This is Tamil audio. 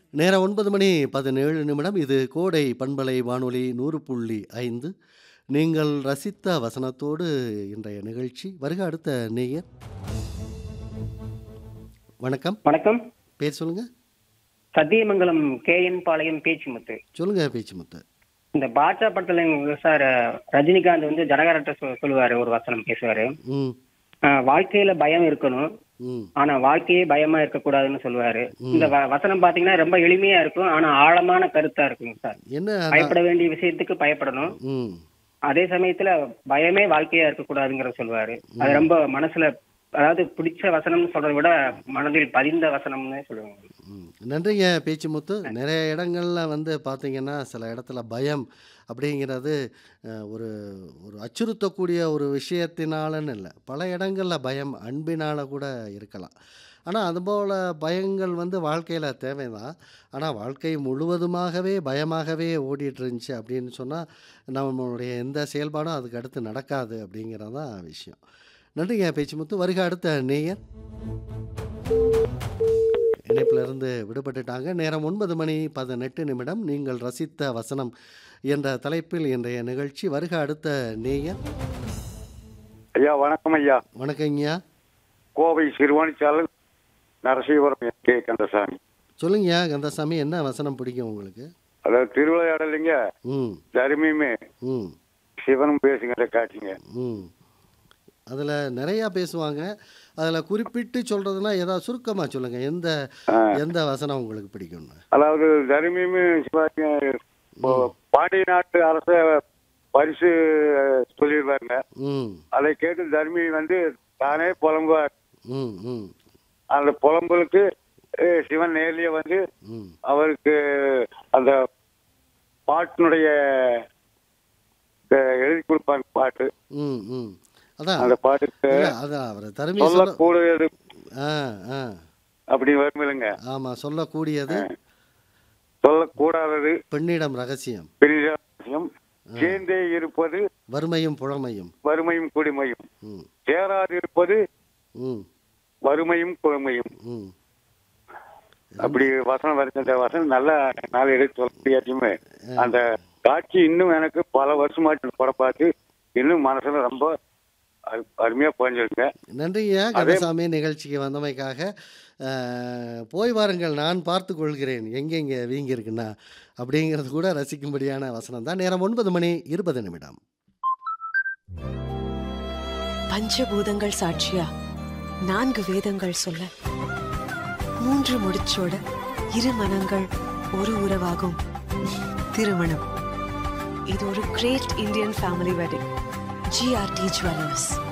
நேரம் 9:17. இது கோடை பண்பலை வானொலி 100.5. நீங்கள் ரசித்த வசனத்தோடு இன்றைய நிகழ்ச்சி. வருக அடுத்த நேயர். வணக்கம். வணக்கம். பேர் சொல்லுங்க. சத்தியமங்கலம் கேஎன் பாளையம் பேச்சுமுத்து. சொல்லுங்க பேச்சுமுத்து. இந்த பாட்சா படத்துல சார் ரஜினிகாந்த் வந்து ஜனகாரட்ட சொல்லுவாரு, ஒரு வசனம் பேசுவாரு. ம் வாழ்க்கையில பயம் இருக்கணும், ம் ஆனா வாழ்க்கையே பயமா இருக்கக்கூடாதுன்னு சொல்லுவாரு. இந்த வசனம் பாத்தீங்கன்னா ரொம்ப எளிமையா இருக்கும், ஆனா ஆழமான கருத்தா இருக்குங்க சார். என்ன பயப்பட வேண்டிய விஷயத்துக்கு பயப்படணும், ம் அதே சமயத்துல பயமே வாழ்க்கையா இருக்கக்கூடாதுங்கிற சொல்லுவாரு. அது ரொம்ப மனசுல, அதாவது பிடிச்ச வசனம்னு சொல்றதை விட மனதில் பதிந்த வசனம்னு சொல்லுவாங்க. நன்றிங்க பேச்சுமுத்து. நிறைய இடங்கள்ல வந்து பார்த்தீங்கன்னா சில இடத்துல பயம் அப்படிங்கிறது ஒரு ஒரு அச்சுறுத்தக்கூடிய ஒரு விஷயத்தினாலன்னு இல்லை, பல இடங்களில் பயம் அன்பினால் கூட இருக்கலாம். ஆனால் அதுபோல் பயங்கள் வந்து வாழ்க்கையில் தேவைதான். ஆனால் வாழ்க்கை முழுவதுமாகவே பயமாகவே ஓடிட்டு இருந்துச்சு அப்படின்னு சொன்னால் நம்மளுடைய எந்த செயல்பாடும் அதுக்கு அடுத்து நடக்காது அப்படிங்கிறது தான் விஷயம். நன்றிங்க பேச்சுமுத்து. வருக அடுத்த நேயர். இணைப்பிலிருந்து விடுபட்டுட்டாங்க. நேரம் 9:18. நீங்கள் ரசித்த வசனம் என்ற தலைப்பில் இன்றைய நிகழ்ச்சி. வருக அடுத்த நேயர். ஐயா வணக்கம். ஐயா வணக்கங்கய்யா. கோவை சிறுவாணிச்சாலை நரசிவரம் கே கந்தசாமி. சொல்லுங்கய்யா கந்தசாமி, என்ன வசனம் பிடிக்கும் உங்களுக்கு? அதாவது திருவிளையாடலைங்க ம் தருமியுமே ம் சிவனும் பேசுங்கிற காட்சிங்க. ம் அதில் நிறையா பேசுவாங்க. அதில் குறிப்பிட்டு சொல்கிறதுனா ஏதாவது சுருக்கமாக சொல்லுங்கள். எந்த எந்த வசனம் உங்களுக்கு பிடிக்கும்னு? அதாவது தருமியுமே சிவாஜி பாண்டிய நாட்டு அரச பரிசு சொல்லிடுவாருங்க. ம் அதை கேட்டு தர்மி வந்து தானே புலம்புவார். ம் ம் அந்த புலம்பலுக்கு சிவன் நேர்லயே வந்து ம் அவருக்கு அந்த பாட்டினுடைய எழுதி கொடுப்பாங்க பாட்டு. ம் ம் அதான் அந்த பாட்டுக்கு இல்லை, அதான் அவர் தருமி சொல்லக்கூடியது ஆ ஆ அப்படி வரும் இல்லைங்க. ஆமாம், சொல்லக்கூடியது சொல்லக்கூடாதது பெண்ணிடம் ரகசியம், பெரிய ரகசியம். சேர்ந்தே இருப்பது வறுமையும் புழமையும். வறுமையும் குடிமையும். ம் சேராது இருப்பது ம் வறுமையும் குழமையும். ம் அப்படி வசனம் வரைந்த வசனம் நல்லா நாலு எடுத்து சொல்ல முடியாட்டியுமே அந்த காட்சி இன்னும் எனக்கு பல வருஷமாச்சு படம் பார்த்து இன்னும் மனசுல ரொம்ப அருமையா புரிஞ்சிருங்க. நன்றியா கந்தசாமி, நிகழ்ச்சிக்கு வந்தமைக்காக. போய் வாருங்கள், நான் பார்த்து கொள்கிறேன் எங்கெங்கே வீங்கி இருக்குன்னா அப்படிங்கிறது கூட ரசிக்கும்படியான வசனம் தான். நேரம் 9:20. பஞ்சபூதங்கள் சாட்சியா 4 வேதங்கள் சொல்ல 3 முடிச்சோட 2 மனங்கள் ஒரு உறவாகும் திருமணம். இது ஒரு great Indian family wedding. GRT Jewelers.